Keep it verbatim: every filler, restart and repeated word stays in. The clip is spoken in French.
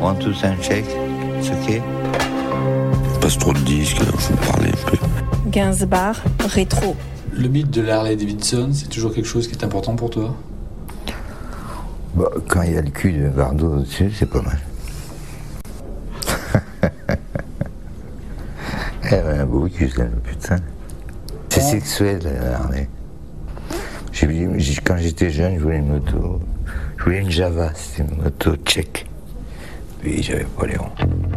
One, two, sound check. It's okay. Passe trop de disques, il faut parler un peu. Gainsbourg, rétro. Le mythe de l'Harley Davidson, c'est toujours quelque chose qui est important pour toi? Bah, quand il y a le cul de Bardot dessus, c'est pas mal. Elle avait un beau cul, celle, putain. C'est Oh. sexuel, la Harley. J'ai vu- j'ai- Quand j'étais jeune, je voulais une moto. Je voulais une Java, c'était une moto tchèque. Puis j'avais pas les ronds.